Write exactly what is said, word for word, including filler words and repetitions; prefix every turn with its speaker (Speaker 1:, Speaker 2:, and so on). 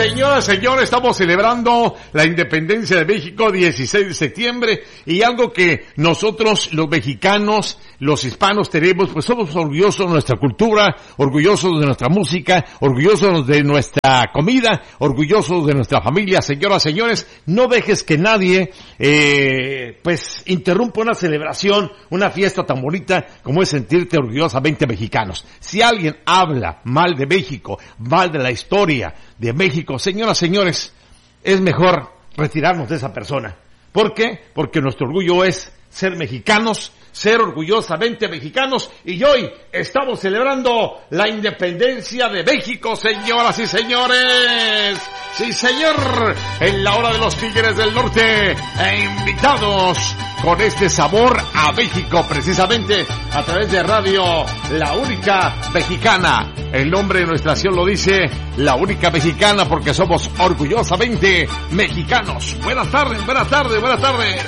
Speaker 1: Señoras, señores, estamos celebrando la independencia de México, dieciséis de septiembre, y algo que nosotros, los mexicanos, los hispanos tenemos, pues somos orgullosos de nuestra cultura, orgullosos de nuestra música, orgullosos de nuestra comida, orgullosos de nuestra familia. Señoras, señores, no dejes que nadie, eh, pues, interrumpa una celebración, una fiesta tan bonita como es sentirte orgullosamente mexicanos. Si alguien habla mal de México, mal de la historia de México, señoras, señores, es mejor retirarnos de esa persona. ¿Por qué? Porque nuestro orgullo es ser mexicanos, ser orgullosamente mexicanos, y hoy estamos celebrando la independencia de México, señoras y señores. Sí, señor, en la hora de los Tigres del Norte, e invitados con este sabor a México, precisamente a través de Radio La Única Mexicana. El nombre de nuestra estación lo dice, La Única Mexicana, porque somos orgullosamente mexicanos. Buenas tardes, buenas tardes, buenas tardes.